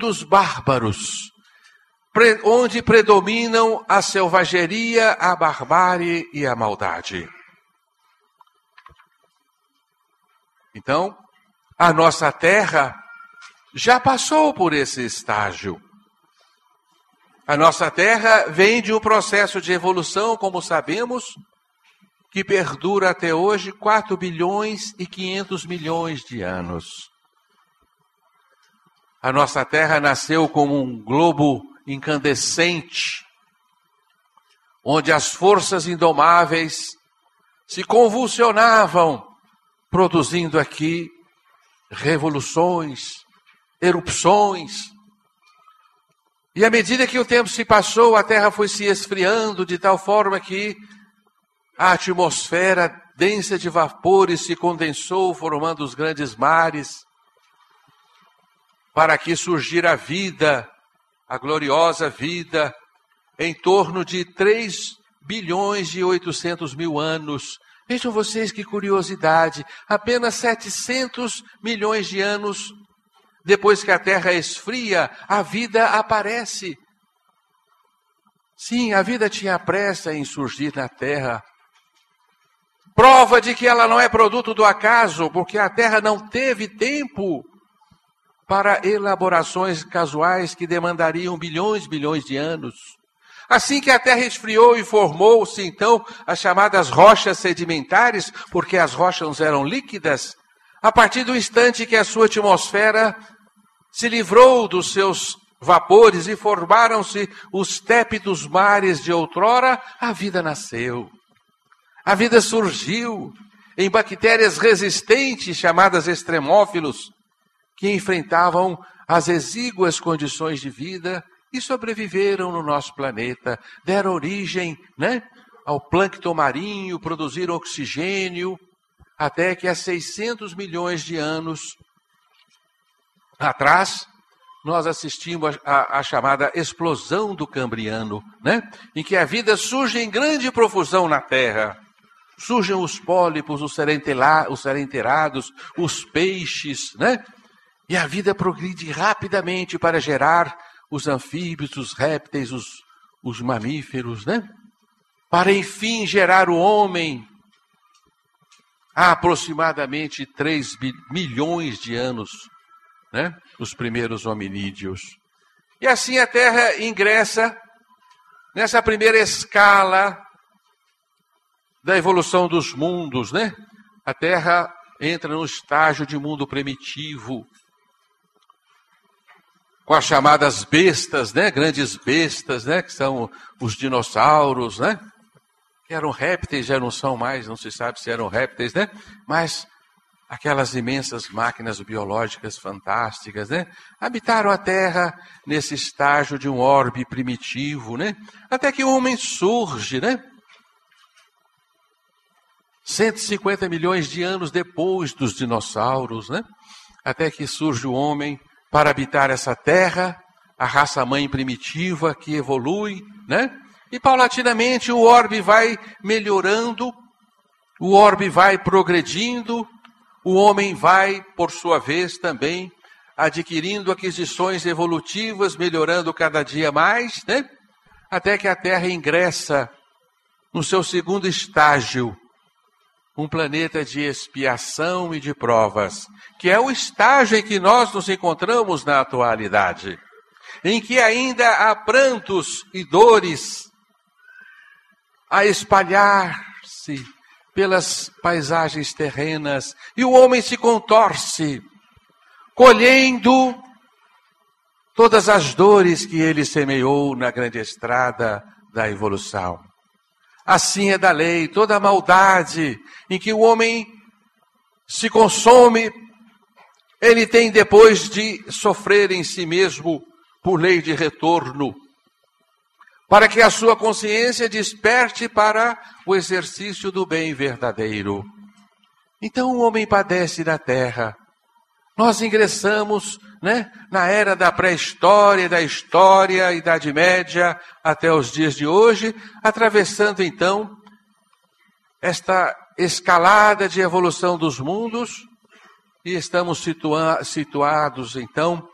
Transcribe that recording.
dos bárbaros, onde predominam a selvageria, a barbárie e a maldade. Então, a nossa terra já passou por esse estágio. A nossa terra vem de um processo de evolução, como sabemos, que perdura até hoje 4 bilhões e 500 milhões de anos. A nossa terra nasceu como um globo incandescente, onde as forças indomáveis se convulsionavam, produzindo aqui revoluções, erupções. E à medida que o tempo se passou, a terra foi se esfriando de tal forma que a atmosfera densa de vapores se condensou, formando os grandes mares, para que surgir a vida, a gloriosa vida, em torno de 3 bilhões e 800 mil anos. Vejam vocês que curiosidade, apenas 700 milhões de anos depois que a Terra esfria, a vida aparece. Sim, a vida tinha pressa em surgir na Terra. Prova de que ela não é produto do acaso, porque a Terra não teve tempo para elaborações casuais que demandariam bilhões de anos. Assim que a Terra esfriou e formou-se, então, as chamadas rochas sedimentares, porque as rochas eram líquidas, a partir do instante que a sua atmosfera se livrou dos seus vapores e formaram-se os tépidos mares de outrora, a vida nasceu. A vida surgiu em bactérias resistentes, chamadas extremófilos, que enfrentavam as exíguas condições de vida e sobreviveram no nosso planeta, deram origem, ao plâncton marinho, produziram oxigênio, até que há 600 milhões de anos atrás, nós assistimos à chamada explosão do Cambriano, em que a vida surge em grande profusão na Terra. Surgem os pólipos, os serenterados, os peixes, E a vida progride rapidamente para gerar os anfíbios, os répteis, os mamíferos, Para enfim gerar o homem. Há aproximadamente 3 milhões de anos, os primeiros hominídeos. E assim a Terra ingressa nessa primeira escala da evolução dos mundos, A Terra entra no estágio de mundo primitivo, com as chamadas bestas, grandes bestas, que são os dinossauros, que eram répteis, já não são mais, não se sabe se eram répteis, mas aquelas imensas máquinas biológicas fantásticas, habitaram a Terra nesse estágio de um orbe primitivo, Até que o homem surge, 150 milhões de anos depois dos dinossauros, Até que surge o homem para habitar essa terra, a raça-mãe primitiva que evolui, E paulatinamente o orbe vai melhorando, o orbe vai progredindo, o homem vai, por sua vez, também adquirindo aquisições evolutivas, melhorando cada dia mais, Até que a Terra ingressa no seu segundo estágio, um planeta de expiação e de provas, que é o estágio em que nós nos encontramos na atualidade, em que ainda há prantos e dores a espalhar-se pelas paisagens terrenas, e o homem se contorce, colhendo todas as dores que ele semeou na grande estrada da evolução. Assim é da lei, toda a maldade em que o homem se consome, ele tem depois de sofrer em si mesmo por lei de retorno, para que a sua consciência desperte para o exercício do bem verdadeiro. Então o homem padece na terra. Nós ingressamos, na era da pré-história, da história, Idade Média, até os dias de hoje, atravessando então esta escalada de evolução dos mundos, e estamos situados então